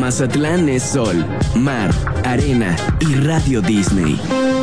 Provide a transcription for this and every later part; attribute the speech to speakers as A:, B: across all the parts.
A: Mazatlán es sol, mar, arena y Radio Disney.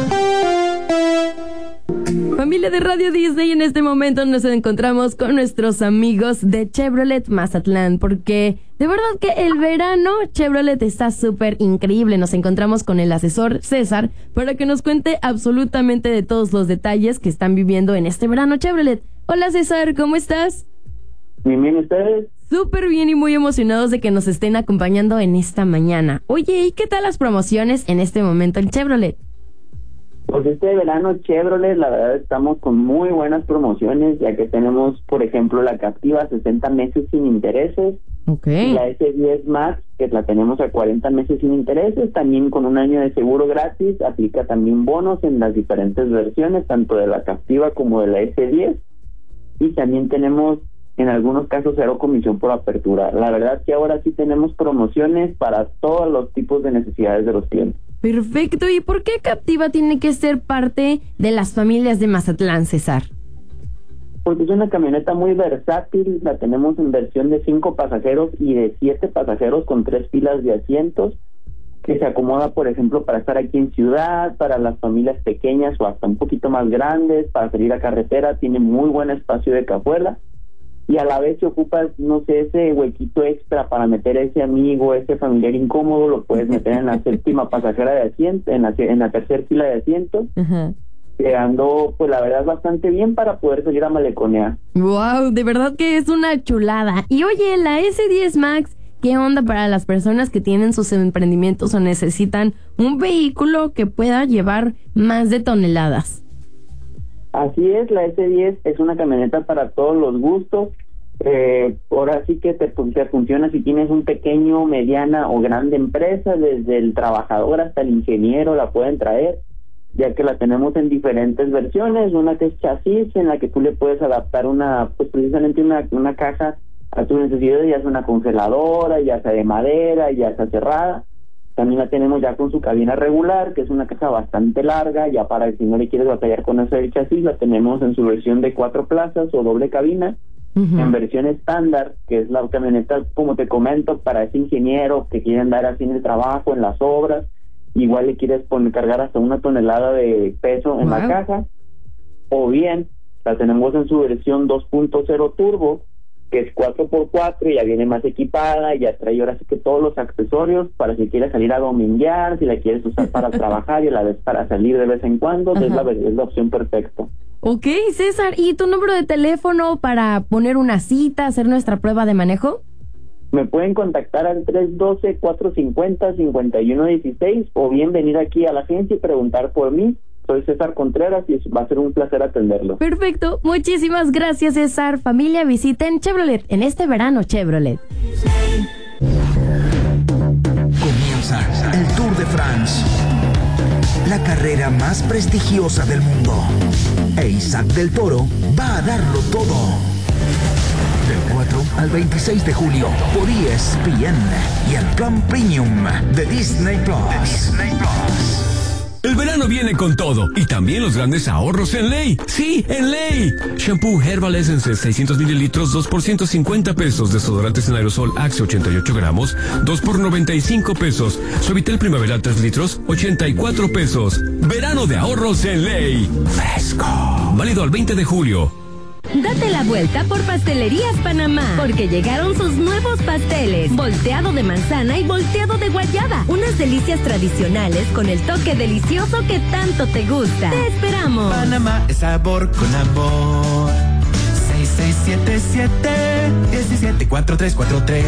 B: Familia de Radio Disney, en este momento nos encontramos con nuestros amigos de Chevrolet Mazatlán, porque de verdad que el verano Chevrolet está súper increíble. Nos encontramos con el asesor César para que nos cuente absolutamente de todos los detalles que están viviendo en este verano Chevrolet. Hola César, ¿cómo estás?
C: Bien, bien, ¿ustedes?
B: Súper bien y muy emocionados de que nos estén acompañando en esta mañana. Oye, ¿y qué tal las promociones en este momento en Chevrolet?
C: Pues este verano Chevrolet, la verdad estamos con muy buenas promociones, ya que tenemos, por ejemplo, la Captiva 60 meses sin intereses,
B: Okay.
C: La S10 Max, que la tenemos a 40 meses sin intereses, también con un año de seguro gratis, aplica también bonos en las diferentes versiones, tanto de la Captiva como de la S10, y también tenemos en algunos casos 0 comisión por apertura. La verdad que ahora sí tenemos promociones para todos los tipos de necesidades de los clientes.
B: Perfecto, ¿y por qué Captiva tiene que ser parte de las familias de Mazatlán, César?
C: Porque es una camioneta muy versátil, la tenemos en versión de 5 pasajeros y de 7 pasajeros con 3 filas de asientos, que se acomoda, por ejemplo, para estar aquí en ciudad, para las familias pequeñas o hasta un poquito más grandes, para salir a carretera, tiene muy buen espacio de cajuela, y a la vez si ocupas, no sé, ese huequito extra para meter a ese amigo, ese familiar incómodo, lo puedes meter en la séptima pasajera de asiento, en la tercera fila de asientos, quedando, pues la verdad, bastante bien para poder salir a maleconear.
B: Wow, de verdad que es una chulada. Y oye, la S10 Max, ¿qué onda para las personas que tienen sus emprendimientos o necesitan un vehículo que pueda llevar más de toneladas?
C: Así es, la S10 es una camioneta para todos los gustos. Ahora sí que te funciona si tienes un pequeño, mediana o grande empresa, desde el trabajador hasta el ingeniero la pueden traer, ya que la tenemos en diferentes versiones. Una que es chasis, en la que tú le puedes adaptar precisamente una caja a tu necesidad, ya sea una congeladora, ya sea de madera, ya sea cerrada. También la tenemos ya con su cabina regular, que es una caja bastante larga, ya para si no le quieres batallar con eso del chasis, la tenemos en su versión de 4 plazas o doble cabina. En versión estándar, que es la camioneta, como te comento, para ese ingeniero que quiere andar así en el trabajo, en las obras, igual le quieres cargar hasta 1 tonelada de peso en la caja, o bien la tenemos en su versión 2.0 turbo, que es 4x4 y ya viene más equipada, y ya trae ahora sí que todos los accesorios para si quieres salir a dominguear, si la quieres usar para trabajar y a la vez para salir de vez en cuando, es la opción perfecta.
B: Ok, César, ¿y tu número de teléfono para poner una cita, hacer nuestra prueba de manejo?
C: Me pueden contactar al 312-450-5116 o bien venir aquí a la agencia y preguntar por mí. Soy César Contreras y va a ser un placer atenderlo.
B: Perfecto, muchísimas gracias, César. Familia, visiten Chevrolet en este verano Chevrolet.
D: Comienza el Tour de France, la carrera más prestigiosa del mundo. E Isaac del Toro va a darlo todo. Del 4 al 26 de julio por ESPN y el Plan Premium de Disney Plus.
E: El verano viene con todo y también los grandes ahorros en Ley. ¡Sí, en Ley! Shampoo Herbal Essence 600 mililitros, 2 por 150 pesos. Desodorantes en aerosol Axe 88 gramos, 2 por 95 pesos. Suavitel Primavera 3 litros, 84 pesos. Verano de ahorros en Ley. Fresco. Válido al 20 de julio.
F: Date la vuelta por Pastelerías Panamá, porque llegaron sus nuevos pasteles, volteado de manzana y volteado de guayaba. Unas delicias tradicionales con el toque delicioso que tanto te gusta. ¡Te esperamos!
G: Panamá es sabor con amor. 6677-174343.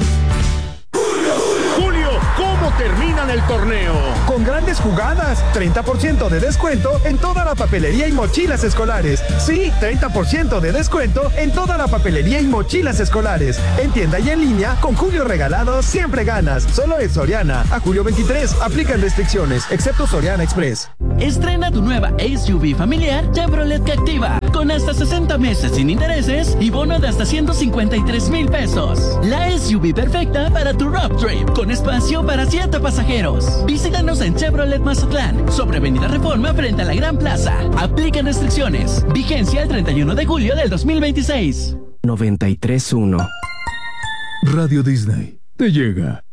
H: ¿Cómo terminan el torneo?
I: Con grandes jugadas, 30% de descuento en toda la papelería y mochilas escolares. Sí, 30% de descuento en toda la papelería y mochilas escolares. En tienda y en línea, con Julio Regalado siempre ganas. Solo en Soriana. A julio 23, aplican restricciones, excepto Soriana Express.
J: Estrena tu nueva SUV familiar Chevrolet Captiva, con hasta 60 meses sin intereses y bono de hasta 153,000 pesos. La SUV perfecta para tu road trip, con espacio para 7 pasajeros. Visítanos en Chevrolet Mazatlán, sobre Avenida Reforma frente a la Gran Plaza. Aplican restricciones. Vigencia el 31 de julio del 2026.
A: 93.1
K: Radio Disney te llega.